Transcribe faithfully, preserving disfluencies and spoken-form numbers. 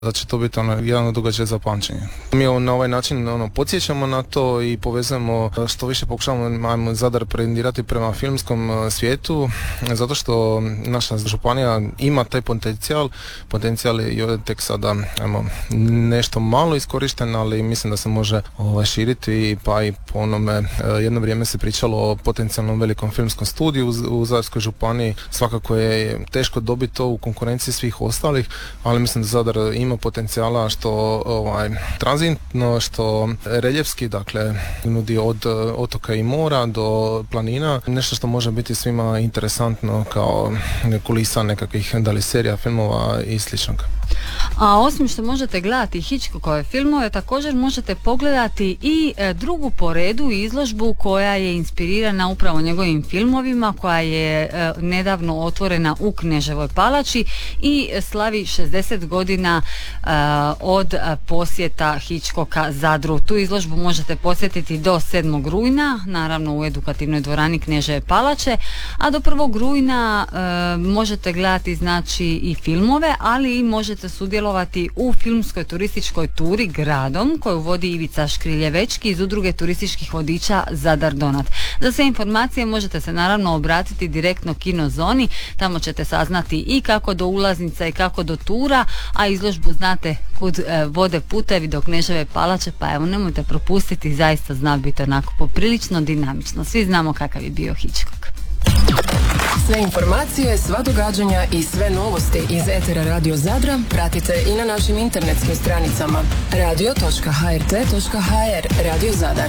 da će to biti ono, jedan događaj za pamćenje. Mi na ovaj način ono, podsjećamo na to i povezujemo, što više pokušavamo ajmo, Zadar brendirati prema filmskom svijetu, zato što naša županija ima taj potencijal. Potencijal je tek sada ajmo, nešto malo iskorišten, ali mislim da se može ovaj, širiti, pa i po onome jedno vrijeme se pričalo o potencijalnom velikom filmskom studiju u, u Zadarskoj županiji. Svakako je teško dobiti to u konkurenciji svih ostalih, ali mislim da Zadar ima potencijala što ovaj, tranzitno, što reljefski, dakle nudi od otoka i mora do planina, nešto što može biti svima interesantno kao kulisa nekakvih da li serija, filmova i sličnog. A osim što možete gledati Hitchcockove filmove, također možete pogledati i e, drugu po redu izložbu koja je inspirirana upravo njegovim filmovima, koja je e, nedavno otvorena u Kneževoj palači i slavi šezdeset godina e, od posjeta Hitchcocka Zadru. Tu izložbu možete posjetiti do sedmog rujna, naravno u edukativnoj dvorani Kneževe palače, a do prvog rujna e, možete gledati znači i filmove, ali i možete sudjelovati u filmskoj turističkoj turi gradom koju vodi Ivica Škriljevečki iz udruge turističkih vodiča Zadar Donat. Za sve informacije možete se naravno obratiti direktno Kinozoni, tamo ćete saznati i kako do ulaznica i kako do tura, a izložbu znate kud e, vode putevi do Kneževe palače, pa evo nemojte propustiti, zaista zna biti onako poprilično dinamično. Svi znamo kakav je bio Hitchcock. Sve informacije, sva događanja i sve novosti iz etera Radio Zadra pratite i na našim internetskim stranicama radio točka h r t točka h r. Radio Zadar.